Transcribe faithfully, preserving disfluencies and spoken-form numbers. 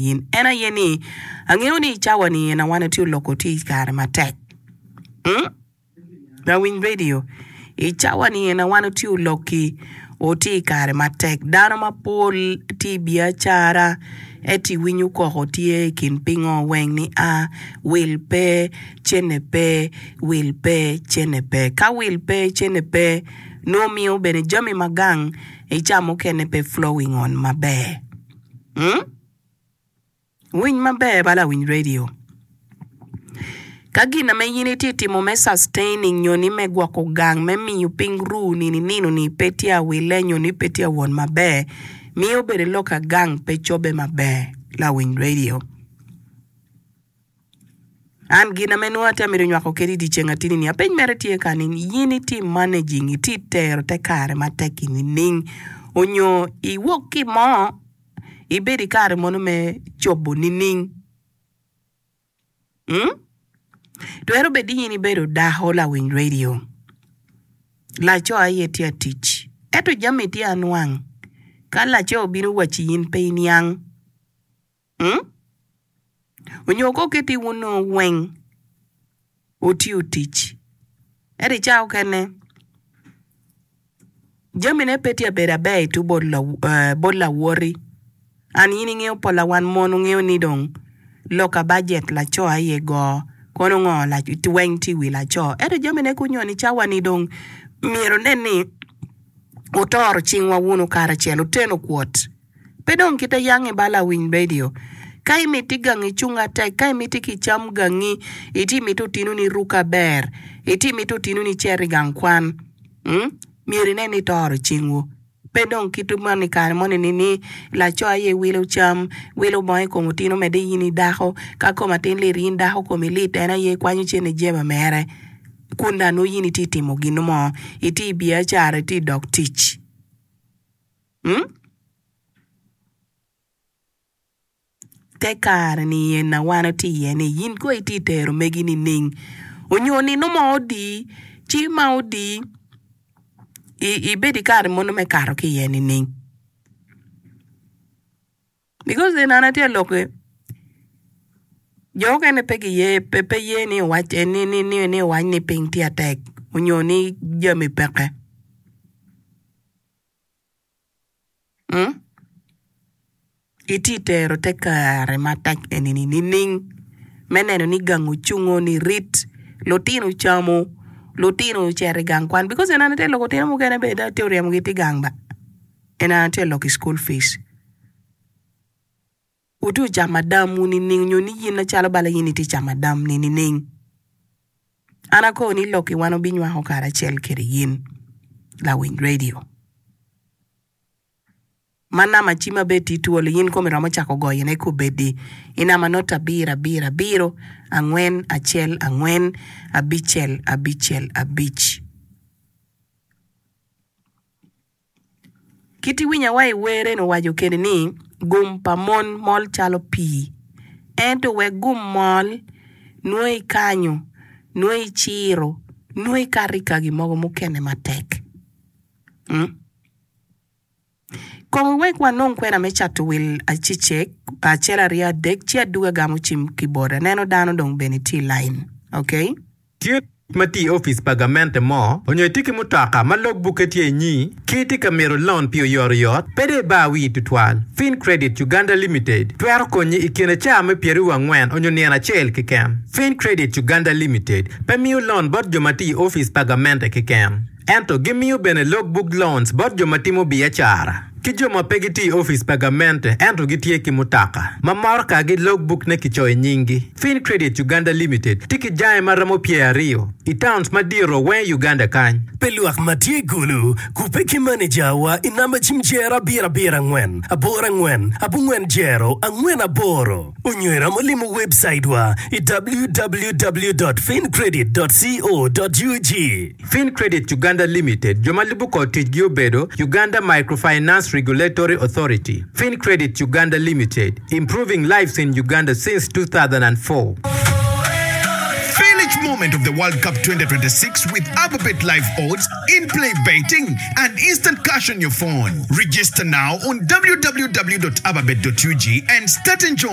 yin. Ena yeni, angeoni chawani ena wana tu lokoti kare matek. Hmm? Na win radio. I chawani ena wana tu loki oti kare matek. Dano mapol ti biachara eti winyu ko hotie kin pingo weng ni a will pe chene pe will pe chene pe ka will pe chene pe no mio bene jami magang e chamo kene pe flowing on mabe. Hmm? Win mabe bala win radio. Kagina me yini titi mo me sustaining nyoni me gwako gang me mi ping ru ni ni nino ni petia wile nyoni petia won mabe mi obere loka gang pe chobe mabe la win radio. An gina menua ta miru nywako keri di chenga tini ni apen mere tie kanin yini ti managing ti tero te kare mateki ni ning onyo i woki mo i bedi kare mono me chobo ni ning. Hmm? Tuero bedi yini bedo da hola win radio. La cho aye tia teach. Eto jami tia anuang. Kala cho binu wachi yin pe niang. Hmm? Unyoko kiti wuno weng. Uti utich. Eri chao kene. Jami ne petia beda bay tu bodla, uh, bodla worry. An yini ngeo pola wan monu ngeo nidong. Loka budget la cho aye go. Kono ngo la tuweng tiwi la cho. Eri jami ne kunyo ni chawa nidong. Miro neni. Utoro chingwa wunu kara chelo teno kuot. Pedong kita yange bala win radio. Kai miti gangi chunga tai, kai miti kicham gangi, iti mitu tinu ni ruka ber, iti mitu tinu ni cherry gangkwan. Hmm? Mirine ni toro chingwo. Pedong kitu mani kare moni nini, la choa ye wilo cham, wilo moe kongu tinu mede yini daho, kako matin li rin daho komilite, ena ye kwanyu chene jema mere. Kunda no yini titi mo gino mo, iti biachara iti dog teach. Hmm? Tekar ni yen na wana ti yen yin ko iti tero megini ning. Onyoni no ma odi, chi ma odi, i, i bedi kare mono me karo ki yen ning. Because the nana tia loke, Joke ne peki ye pepe ye ni wach ni ni ni ni wach ni ping ti atek unyoni jami peke. Hmm? Iti tero teka rematak eni ni ning meneno ni gangu chungo ni rit lotino chamo lotino chere gangkwan because enana te lokotino mugene beda teoria mugiti gangba enana te loki school fees. Utu jamadam ni ning nyoni yina chalo bala yini ti jamadam ni ni ning. Anako ni loki wano binywa hokara chel kiri yin la win radio. Mana machima beti tuolo yin komi ramo chako goye ne kubedi. Ina manota bira bira biro angwen achel angwen abichel abichel abich. Kiti winya wai were no wajo kene ni gum pamon mol chalo pi. Ento we gum mol nuoi kanyo, nuoi chiro, nuoi karika gimogo mukene matek. Hmm? Kong wek wanong kwena mecha to will a chichek, a chela ria dek, chia duga gamu chim keyboard, neno dano dong beniti line. Okay? Tiet mati office pagamente mo, onyo tiki mutaka malog buketi ye nyi, kiti kamero loan pio yor yot, pede ba wi tutwal, Fin Credit Uganda Limited, tuero konyi ikene cha me pieri wangwen, onyo niana chel kikem. Fin Credit Uganda Limited, pe miu loan bot jo mati office pagamente kikem. Ento gimiu bene logbook loans bot jo matimo biachara. Kijo mapegiti office pagamente ento gitie kimutaka. Mamorka gi logbook ne kichoe nyingi. Fin Credit Uganda Limited tiki jae maramo pia rio. Itowns madiro wen Uganda kany. Peluak matie gulu kupeki manager wa inama chimjera bira bira ngwen. Abora ngwen, abu ngwen jero, angwen aboro. Unywera molimu website wa w w w dot fin credit dot co dot u g. Fin Credit Uganda Limited jomalibu ko tijgio bedo Uganda Microfinance Regulatory Authority. Fin Credit Uganda Limited, improving lives in Uganda since two thousand four. Feel each moment of the World Cup twenty twenty-six with Ababet Live Odds, in-play betting, and instant cash on your phone. Register now on w w w dot ababet dot u g and start enjoying.